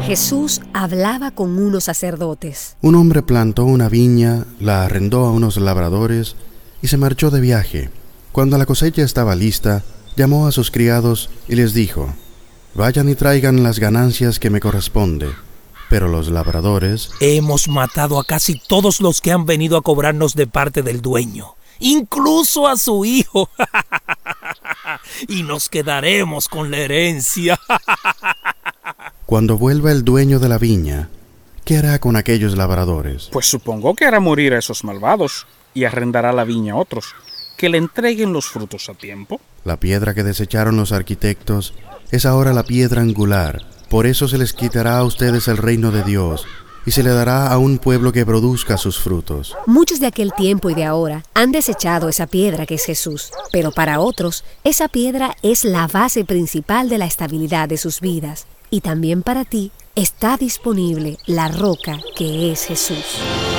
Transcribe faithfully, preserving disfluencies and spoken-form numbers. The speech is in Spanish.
Jesús hablaba con unos sacerdotes. Un hombre plantó una viña, la arrendó a unos labradores y se marchó de viaje. Cuando la cosecha estaba lista, llamó a sus criados y les dijo: «Vayan y traigan las ganancias que me corresponde». Pero los labradores: «Hemos matado a casi todos los que han venido a cobrarnos de parte del dueño, incluso a su hijo, y nos quedaremos con la herencia». Cuando vuelva el dueño de la viña, ¿qué hará con aquellos labradores? Pues supongo que hará morir a esos malvados y arrendará la viña a otros, que le entreguen los frutos a tiempo. La piedra que desecharon los arquitectos es ahora la piedra angular. Por eso se les quitará a ustedes el reino de Dios y se le dará a un pueblo que produzca sus frutos. Muchos de aquel tiempo y de ahora han desechado esa piedra que es Jesús, pero para otros, esa piedra es la base principal de la estabilidad de sus vidas. Y también para ti está disponible la roca que es Jesús.